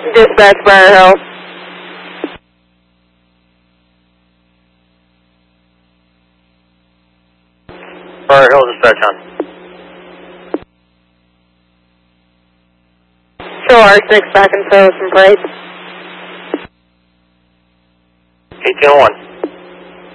Dispatch Briar Hill. Briar Hill, dispatch on. Show R6 back and forth from Price. 1801.